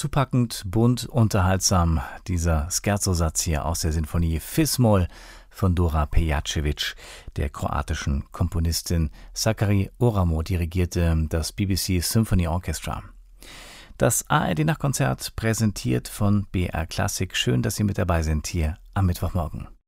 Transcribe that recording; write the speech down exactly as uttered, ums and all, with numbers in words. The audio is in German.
Dazu packend, bunt, unterhaltsam dieser Scherzo-Satz hier aus der Sinfonie Fis-Moll von Dora Pejacevic, der kroatischen Komponistin. Sakari Oramo dirigierte das B B C Symphony Orchestra. Das A R D-Nachtkonzert präsentiert von B R Klassik. Schön, dass Sie mit dabei sind hier am Mittwochmorgen.